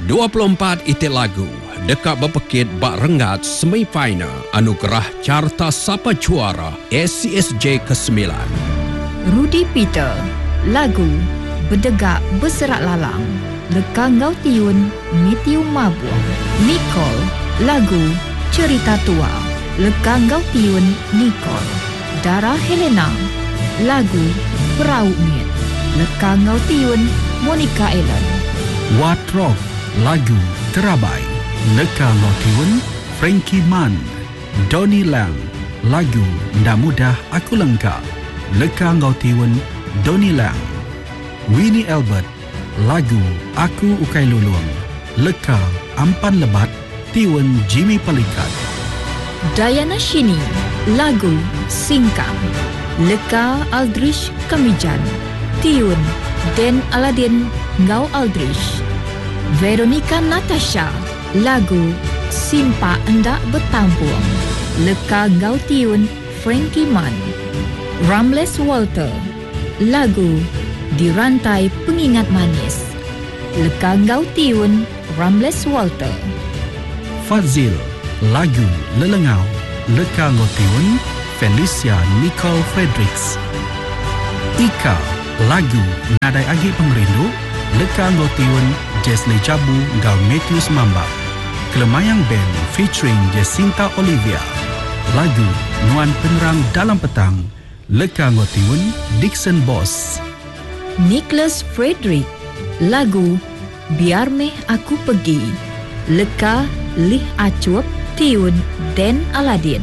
24 itik lagu dekat berpekit bak rengat semifinal anugerah carta sapa juara SCSJ ke-9. Rudy Peter, lagu Berdegak Berserak Lalang, Lekangau Tiun Matthew Mabuang. Nicole, lagu Cerita Tua, Lekangau Tiun Nicole. Dara Helena, lagu Perahu Miet, Lekangau Tiun Monica Ellen. Watrok, lagu Terabai, Lekangau Tiun Frankie Mann. Donnie Lang, lagu Ndak Mudah Aku Lengkap, Lekangau Tiun Donnie Lang. Winnie Albert, lagu Aku Ukai Lulung, Leka Ampan Lebat Tiun Jimmy Pelikat. Diana Shini, lagu Singkang, Leka Aldrich Kamijan, Tiun Den Aladin Ngau Aldrich. Veronica Natasha, lagu Simpa Endak Bertampung, Leka Ngau Tiun Frankie Mann. Ramles Walter, lagu Dirantai Pengingat Manis, Leka Ngau Tiun Ramles Walter. Fazil, lagu Lelengau, Lekangau Tiun Felicia Nicole Fredericks. Ika, lagu Nadai Agi Pemerindu, Lekangau Tiun Jesli Jabu Ngau Matthews Mambak. Kelemayang Band featuring Jacinta Olivia, lagu Nuan Penerang Dalam Petang, Lekangau Tiun Dixon Boss. Nicholas Frederick, lagu Biar Meh Aku Pergi, Leka Lih Acup Tiun Den Aladin.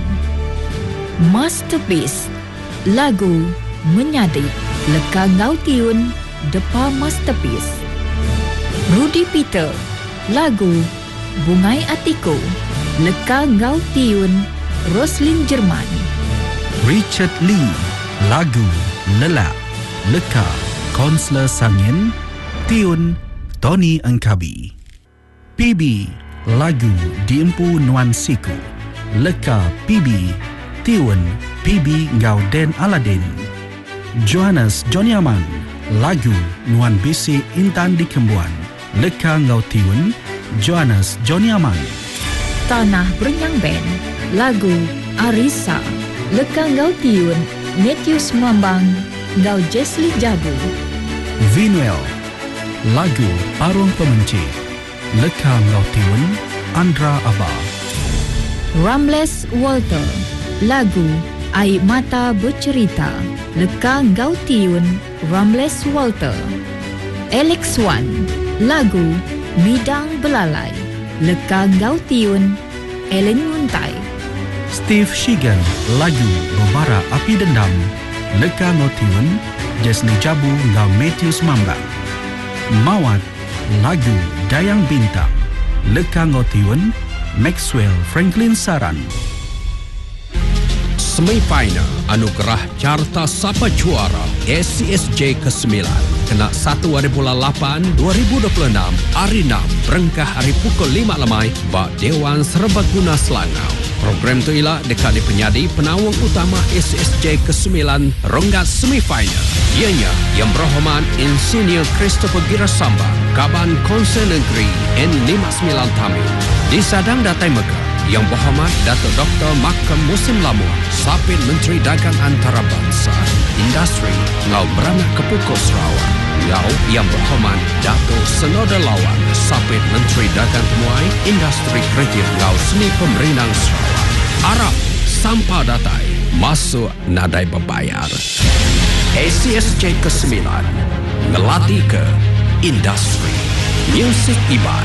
Masterpiece, lagu Menyadik, Leka Ngau Tiun Depa Masterpiece. Rudy Peter, lagu Bungai Atiku, Leka Ngau Tiun Roslyn Jerman. Richard Lee, lagu Lelak, Leka Konsler Sangin Tiun Tony Engkabi. PB, lagu Diempu Nuan Siku, Leka PB Tiun PB Ngau Den Aladin. Johannes Joniaman, lagu Nuan BC Intan di Kembuan, Leka Ngau Tiun Johannes Joniaman. Tanah Berenyang Band, lagu Arisa, Leka Ngau Tiun Matthews Mambang Ngau Jesli Jabu. Vinuel, lagu Parung Pemenci, Leka Ngau Tiun Andra Abah. Ramles Walter, lagu Air Mata Bercerita, Leka Ngau Tiun Ramles Walter. Alex Wan, lagu Midang Belalai, Leka Ngau Tiun Ellen Nguntai. Steve Shigan, lagu Berbara Api Dendam, Leka Ngau Tiun Jesli Jabu Ngau Matthews Mambang. Mawat, lagu Dayang Bintang, Leka Ngau Tiun Maxwell Franklin Saran. Semifinal anugerah carta sapa juara SCSJ ke-9 kena 1 hari bulan 8 2026 hari 6 berengkah hari pukul 5 lemai bak Dewan Serbaguna Selangau. Program tu ialah dekat di penyadi penawang utama SCSJ ke-9 ronggat semifinal. Ianya Yang Berhormat Insinyur Christopher Girasamba, Kaban Konsel Negeri N59 Tamil. Disadang Datai Megah Yang Berhormat Datuk Dr. Makam Musim Lamuan, Sapit Menteri Dagang Antarabangsa, Industri Ngau Beranak Kepukul Sarawak. Ngau Yang Berhormat Datuk Senoda Lawan, Sapit Menteri Dagang Temuai, Industri Kreatif Ngau Seni Pemerintah Sarawak. Arab Sampah Datai masuk nadai berbayar. SCSJ ke-9 ngelatih ke industri. Music Iban.